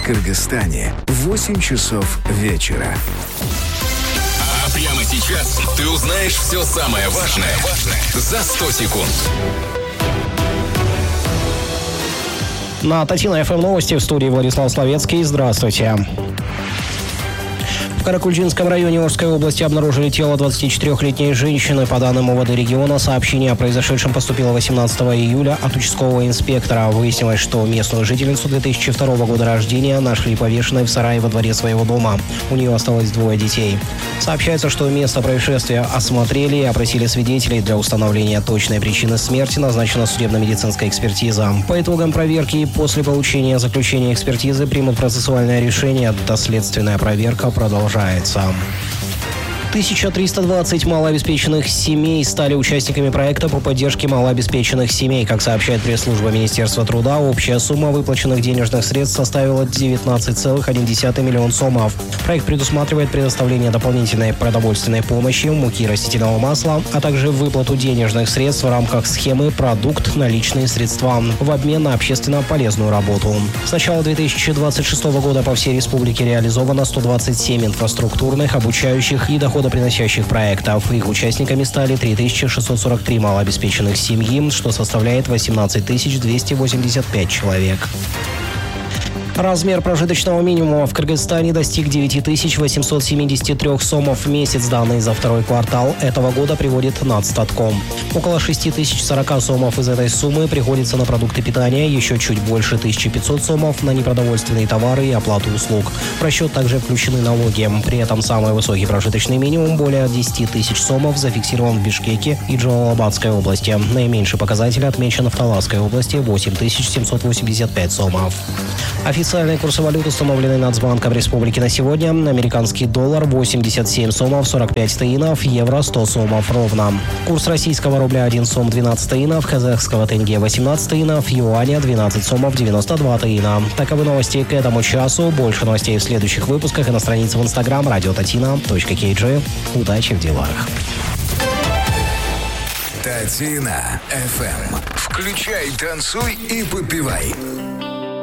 Кыргызстане в 8 часов вечера. А прямо сейчас ты узнаешь все самое важное за 100 секунд. На Татина ФМ новости в студии Владислав Словецкий. Здравствуйте. В Каракульчинском районе Орской области обнаружили тело 24-летней женщины. По данным УВД региона, сообщение о произошедшем поступило 18 июля от участкового инспектора. Выяснилось, что местную жительницу 2002 года рождения нашли повешенной в сарае во дворе своего дома. У нее осталось 2 детей. Сообщается, что место происшествия осмотрели и опросили свидетелей. Для установления точной причины смерти назначена судебно-медицинская экспертиза. По итогам проверки и после получения заключения экспертизы примут процессуальное решение. Доследственная проверка продолжается. 1320 малообеспеченных семей стали участниками проекта по поддержке малообеспеченных семей. Как сообщает пресс-служба Министерства труда, общая сумма выплаченных денежных средств составила 19,1 миллиона сомов. Проект предусматривает предоставление дополнительной продовольственной помощи, муки, растительного масла, а также выплату денежных средств в рамках схемы «Продукт. Наличные средства» в обмен на общественно полезную работу. С начала 2026 года по всей республике реализовано 127 инфраструктурных, обучающих и доходоприносящих проектов. Их участниками стали 3643 малообеспеченных семьи, что составляет 18 285 человек. Размер прожиточного минимума в Кыргызстане достиг 9873 сомов в месяц. Данные за второй квартал этого года приводит Нацстатком. Около 6040 сомов из этой суммы приходится на продукты питания, еще чуть больше 1500 сомов на непродовольственные товары и оплату услуг. В расчет также включены налоги. При этом самый высокий прожиточный минимум, более 10 тысяч сомов, зафиксирован в Бишкеке и Джалалабадской области. Наименьший показатель отмечен в Таласской области – 8785 сомов. Официальные курсы валют, установленные Нацбанком Республики на сегодня. Американский доллар 87 сомов 45 таинов, евро 100 сомов ровно. Курс российского рубля 1 сом 12 таинов, казахского тенге 18 таинов, юаня 12 сомов 92 таина. Таковы новости к этому часу. Больше новостей в следующих выпусках и на странице в Instagram radiotatina.kg. Удачи в делах. Татина ФМ. Включай, танцуй и попивай.